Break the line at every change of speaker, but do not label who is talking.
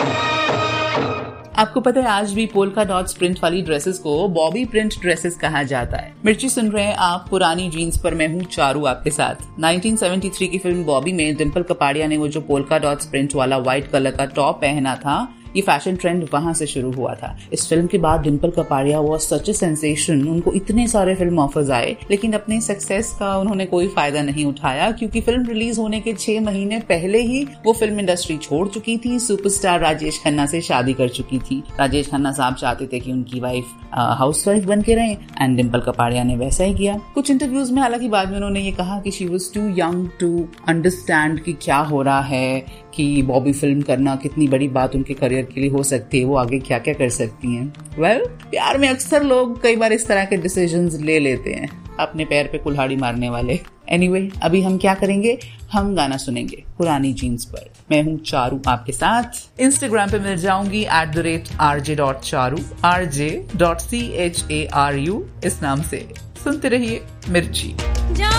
आपको पता है आज भी पोल्का डॉट्स प्रिंट वाली ड्रेसेस को बॉबी प्रिंट ड्रेसेस कहा जाता है। मिर्ची सुन रहे हैं आप पुरानी जीन्स पर, मैं हूँ चारू आपके साथ। 1973 की फिल्म बॉबी में डिंपल कपाड़िया ने वो जो पोल्का डॉट्स प्रिंट वाला व्हाइट कलर का टॉप पहना था, ये फैशन ट्रेंड वहां से शुरू हुआ था। इस फिल्म के बाद Dimple Kapadia was such a sensation. उनको इतने सारे फिल्म ऑफर्स आए, लेकिन अपनी सक्सेस का उन्होंने कोई फायदा नहीं उठाया, क्योंकि फिल्म रिलीज होने के 6 महीने पहले ही वो फिल्म इंडस्ट्री छोड़ चुकी थी। सुपरस्टार राजेश खन्ना से शादी कर चुकी थी। राजेश खन्ना साहब चाहते थे कि उनकी वाइफ हाउसवाइफ बन के रहे, एंड डिंपल कपाड़िया ने वैसा ही किया। कुछ इंटरव्यूज में हालांकि बाद में उन्होंने ये कहा कि she was to young to understand कि क्या हो रहा है, कि बॉबी फिल्म करना कितनी बड़ी बात उनके करियर के लिए हो सकती है, वो आगे क्या क्या कर सकती हैं। प्यार में अक्सर लोग कई बार इस तरह के डिसीजंस ले लेते हैं, अपने पैर पे कुल्हाड़ी मारने वाले। एनीवे, अभी हम क्या करेंगे, हम गाना सुनेंगे पुरानी जीन्स पर। मैं हूँ चारू आपके साथ। इंस्टाग्राम पे मिल जाऊंगी @rj.charu rj.charu इस नाम से। सुनते रहिए मिर्ची।